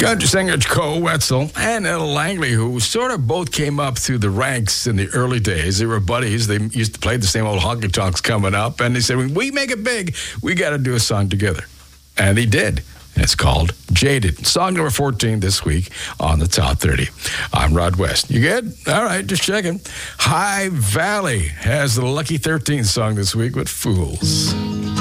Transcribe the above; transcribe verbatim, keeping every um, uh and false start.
Country singer Cole Wetzel and Ella Langley, who sort of both came up through the ranks in the early days. They were buddies. They used to play the same old honky tonks coming up. And they said, when we make it big, we got to do a song together. And they did. And it's called Jaded. Song number fourteen this week on the Top thirty. I'm Rod West. You good? All right, just checking. High Valley has the Lucky thirteen song this week with Fools.